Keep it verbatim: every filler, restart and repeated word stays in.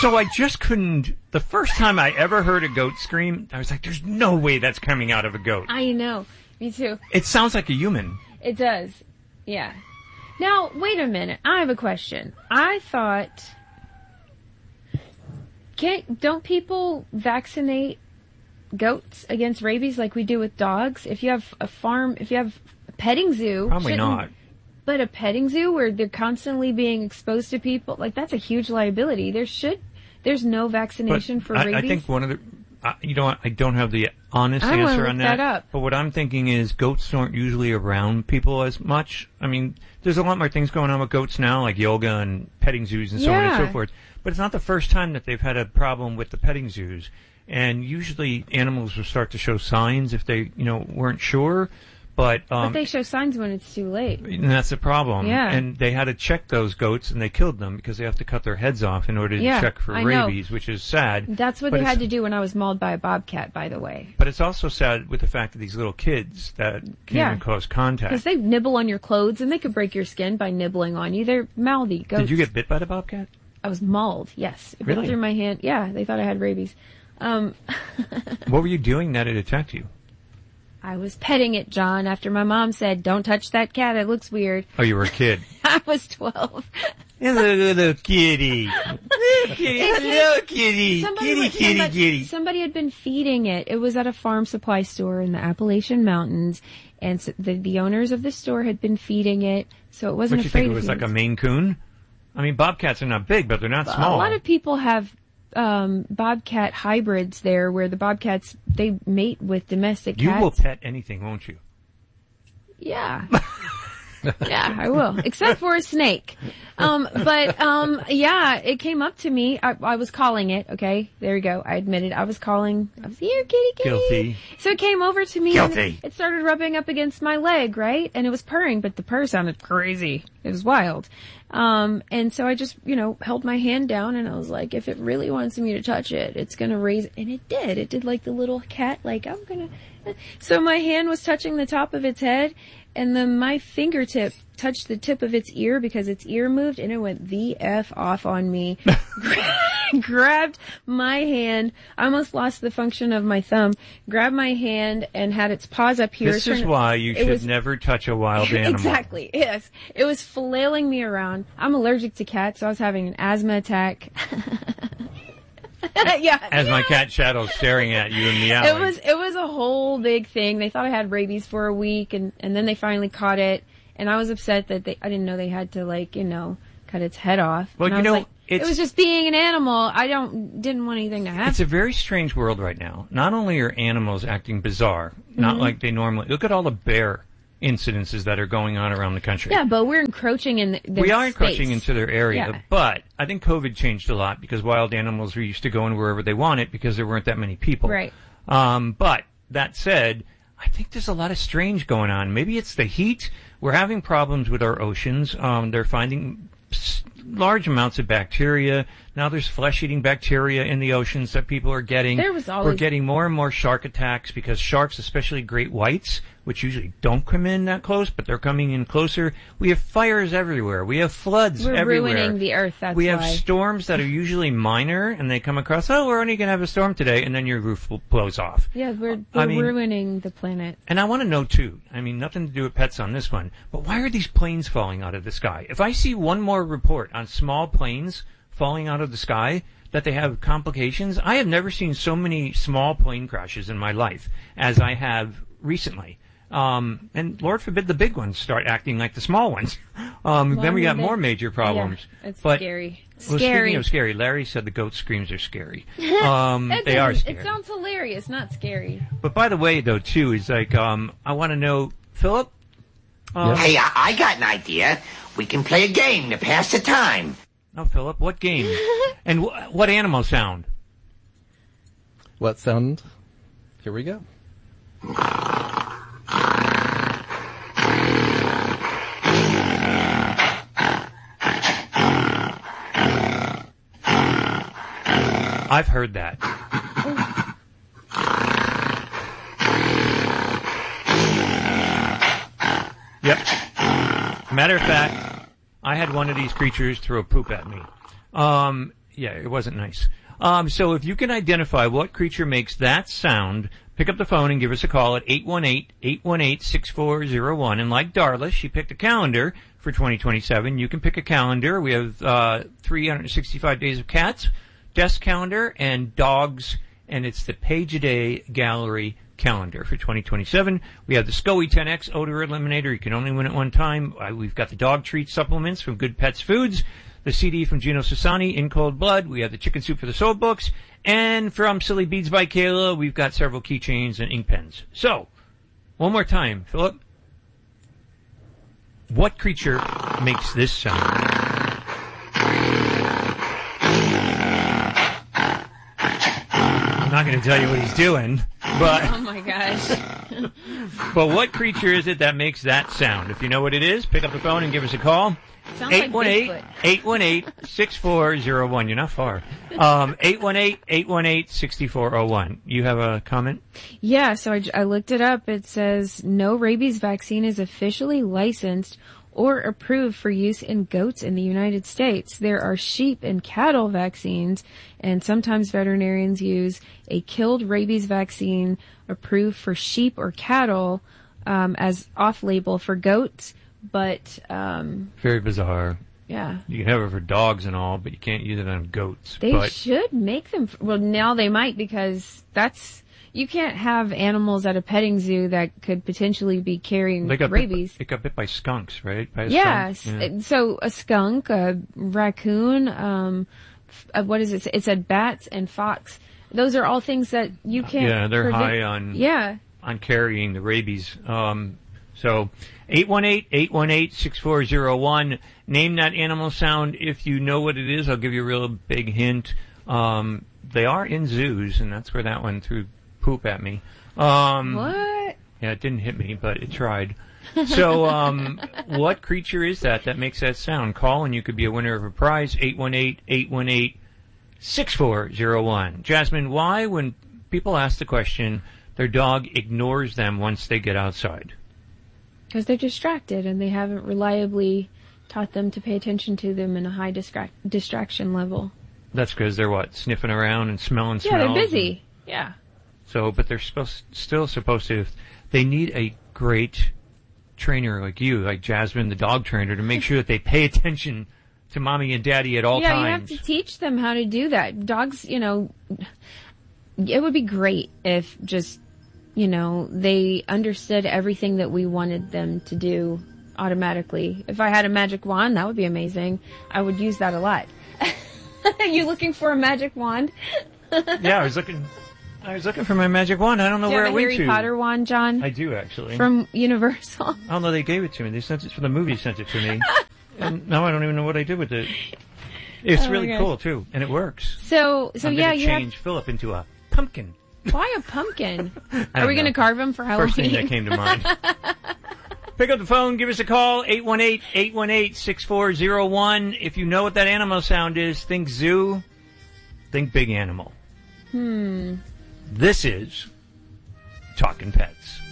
So I just couldn't. The first time I ever heard a goat scream, I was like, "There's no way that's coming out of a goat." I know. Me too. It sounds like a human. It does. Yeah. Now, wait a minute. I have a question. I thought, can't, don't people vaccinate goats against rabies like we do with dogs? If you have a farm, if you have a petting zoo. Probably not. But a petting zoo where they're constantly being exposed to people, like that's a huge liability. There should, there's no vaccination but for I, rabies. I think one of the, uh, you know, I don't have the honest I answer look on that. that up. But what I'm thinking is goats aren't usually around people as much. I mean, there's a lot more things going on with goats now, like yoga and petting zoos and so on and Yeah. so forth. But it's not the first time that they've had a problem with the petting zoos. And usually animals will start to show signs if they, you know, weren't sure. But, um, but they show signs when it's too late. And that's the problem. Yeah. And they had to check those goats, and they killed them because they have to cut their heads off in order to Yeah, check for I know. rabies, which is sad. That's what But they it's- had to do when I was mauled by a bobcat, by the way. But it's also sad with the fact that these little kids that can't Yeah. even cause contact. Because they nibble on your clothes, and they could break your skin by nibbling on you. They're mouthy goats. Did you get bit by the bobcat? I was mauled, yes. It Really? went through my hand. Yeah, they thought I had rabies. Um, What were you doing that it attacked you? I was petting it, John, after my mom said, don't touch that cat, it looks weird. Oh, you were a kid. I was twelve. Hello, little kitty. Little kitty. Hello, kitty. Somebody, Kitty, was- kitty, somebody, kitty. somebody had been feeding it. It was at a farm supply store in the Appalachian Mountains, and so the, the owners of the store had been feeding it, so it wasn't What, you afraid think it of was like a humans. Maine Coon? I mean, bobcats are not big, but they're not A small. lot of people have um, bobcat hybrids there, where the bobcats, they mate with domestic You cats. will pet anything, won't you? Yeah. Yeah, I will. Except for a snake. Um, but, um, yeah, it came up to me. I, I was calling it, okay? There you go. I admitted I was calling. I was here, kitty, kitty. Guilty. So it came over to me. Guilty. And it started rubbing up against my leg, right? And it was purring, but the purr sounded crazy. It was wild. Um, and so I just, you know, held my hand down and I was like, if it really wants me to touch it, it's gonna raise, and it did. It did like the little cat, like, I'm gonna, so my hand was touching the top of its head, and then my fingertip touched the tip of its ear because its ear moved, and it went the F off on me. Grabbed my hand. I almost lost the function of my thumb. Grabbed my hand and had its paws up here. This is Turned- why you it should was- never touch a wild animal. Exactly, yes. It was flailing me around. I'm allergic to cats, so I was having an asthma attack. Yeah. As my cat Shadow's staring at you in the alley. It was it was a whole big thing. They thought I had rabies for a week, and, and then they finally caught it. And I was upset that they I didn't know they had to, like, you know, cut its head off. Well, And I you was know, like, it it's- was just being an animal. I don't didn't want anything to happen. It's a very strange world right now. Not only are animals acting bizarre, not Mhm. like they normally. Look at all the bear incidences that are going on around the country. Yeah, but we're encroaching in their we are space. encroaching into their area, Yeah. but I think COVID changed a lot because wild animals were used to going wherever they wanted because there weren't that many people. Right. Um, but that said, I think there's a lot of strange going on. Maybe it's the heat. We're having problems with our oceans. Um, they're finding s- large amounts of bacteria. Now there's flesh-eating bacteria in the oceans that people are getting. There was We're always- getting more and more shark attacks because sharks, especially great whites, which usually don't come in that close, but they're coming in closer. We have fires everywhere. We have floods We're everywhere. ruining the earth, that's we have why. storms that are usually minor, and they come across, oh, we're only going to have a storm today, and then your roof will- blows off. Yeah, we're, we're I mean- ruining the planet. And I want to know, too, I mean, nothing to do with pets on this one, but why are these planes falling out of the sky? If I see one more report on small planes falling out of the sky, that they have complications, I have never seen so many small plane crashes in my life as I have recently. Um, and Lord forbid the big ones start acting like the small ones. Um, then we got more major problems. Yeah, it's but, scary. Well, Scary. speaking of scary, Larry said the goat screams are scary. Um, It they are doesn't- scary. It sounds hilarious, not scary. But by the way, though, too, is like, um, I want to know, Philip? Um, Hey, I, I got an idea. We can play a game to pass the time. No, Philip, what game? And wh- what animal sound? What sound? Here we go. I've heard that. Yep. Matter of fact, I had one of these creatures throw poop at me. Um, Yeah, it wasn't nice. Um, so if you can identify what creature makes that sound, pick up the phone and give us a call at eight one eight, eight one eight, six four zero one. And like Darla, she picked a calendar for twenty twenty-seven. You can pick a calendar. We have uh, three hundred sixty-five days of cats, desk calendar, and dogs. And it's the Page a Day Gallery calendar for twenty twenty-seven. We have the SCOE ten X odor eliminator. You can only win it one time. Uh, we've got the dog treat supplements from Good Pets Foods. The C D from Gino Sassani, In Cold Blood. We have the Chicken Soup for the Soul Books. And from Silly Beads by Kayla, we've got several keychains and ink pens. So, one more time, Philip. What creature makes this sound? I'm not going to tell you what he's doing, but... Oh my gosh. But what creature is it that makes that sound? If you know what it is, pick up the phone and give us a call. Sounds eight one eight, like eight one eight, six four zero one. You're not far. Um, eight one eight, eight one eight, six four zero one. You have a comment? Yeah, so I, j- I looked it up. It says no rabies vaccine is officially licensed or approved for use in goats in the United States. There are sheep and cattle vaccines, and sometimes veterinarians use a killed rabies vaccine approved for sheep or cattle um, as off-label for goats. But, um... Very bizarre. Yeah. You can have it for dogs and all, but you can't use it on goats. They but should make them... F- well, now they might, because that's... You can't have animals at a petting zoo that could potentially be carrying they got rabies. Bit by, it got bit by skunks, right? By a Yeah, skunk? s- so a skunk, a raccoon, um... f- uh, what is it? It said bats and fox. Those are all things that you can't... Yeah, they're predict- high on... Yeah. on carrying the rabies. Um, so, eight one eight, eight one eight, six four zero one. Name that animal sound. If you know what it is, I'll give you a real big hint. Um, they are in zoos, and that's where that one threw poop at me. Um, What? Yeah, it didn't hit me, but it tried. So, um, what creature is that that makes that sound? Call, and you could be a winner of a prize. eight one eight, eight one eight, six four zero one. Jasmine, why, when people ask the question, their dog ignores them once they get outside? Because they're distracted and they haven't reliably taught them to pay attention to them in a high distract- distraction level. That's because they're what, sniffing around and smelling Yeah, smells? they're busy. Yeah. So, but they're supposed, still supposed to, they need a great trainer like you, like Jasmine, the dog trainer, to make sure that they pay attention to mommy and daddy at all yeah, times. you have to teach them how to do that. Dogs, you know, it would be great if just, you know, they understood everything that we wanted them to do automatically. If I had a magic wand, that would be amazing. I would use that a lot. Are you looking for a magic wand? Yeah, I was looking, I was looking for my magic wand. I don't know Do you where have it a went Harry to. Potter wand, John? I do, actually. From Universal. Oh, no, they gave it to me. They sent it for the movie, sent it to me. And now I don't even know what I did with it. It's Oh my really gosh. cool, too. And it works. So, so I'm yeah, going to you have... change Philip into a pumpkin. Why a pumpkin? I Are don't we going to know. carve him for Halloween? First thing that came to mind. Pick up the phone, give us a call, eight one eight, eight one eight, six four zero one. If you know what that animal sound is, think zoo, think big animal. Hmm. This is Talking Pets.